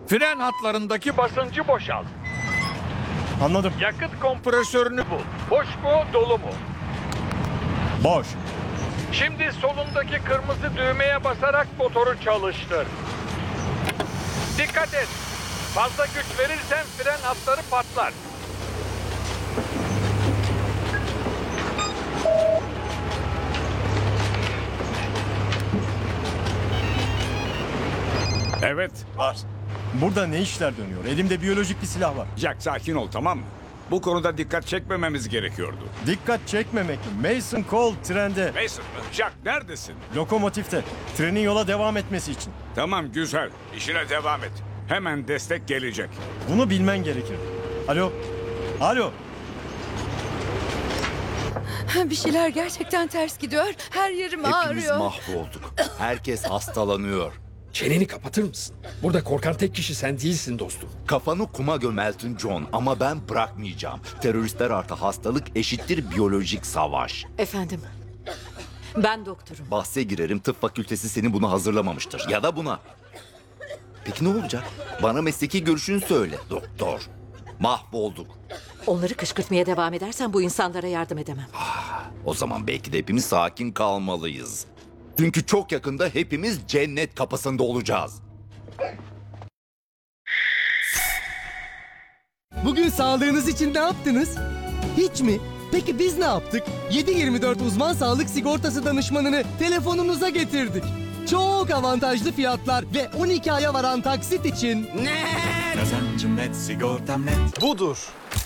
Fren hatlarındaki basıncı boşalt. Anladım. Yakıt kompresörünü bul. Boş mu, dolu mu? Boş. Şimdi solundaki kırmızı düğmeye basarak motoru çalıştır. Dikkat et. Fazla güç verirsen fren hatları patlar. Evet. Var. Burada ne işler dönüyor? Elimde biyolojik bir silah var. Jack sakin ol, tamam mı? Bu konuda dikkat çekmememiz gerekiyordu. Dikkat çekmemek mi? Mason Cole trende. Mason mı? Jack neredesin? Lokomotifte. Trenin yola devam etmesi için. Tamam güzel. İşine devam et. Hemen destek gelecek. Bunu bilmen gerekir. Alo. Alo. Bir şeyler gerçekten ters gidiyor. Her yerim Hepimiz ağrıyor. mahvolduk. Herkes hastalanıyor. Çeneni kapatır mısın? Burada korkan tek kişi sen değilsin dostum. Kafanı kuma gömeltin John ama ben bırakmayacağım. Teröristler artı hastalık eşittir biyolojik savaş. Efendim, ben doktorum. Bahse girerim, tıp fakültesi seni buna hazırlamamıştır. Ya da buna. Peki ne olacak? Bana mesleki görüşünü söyle doktor. Mahvolduk. Onları kışkırtmaya devam edersen bu insanlara yardım edemem. O zaman belki de hepimiz sakin kalmalıyız. Çünkü çok yakında hepimiz cennet kapısında olacağız. Bugün sağlığınız için ne yaptınız? Hiç mi? Peki biz ne yaptık? 7/24 uzman sağlık sigortası danışmanını telefonunuza getirdik. Çok avantajlı fiyatlar ve 12 aya varan taksit için... Kazancım net, sigortam net. Budur.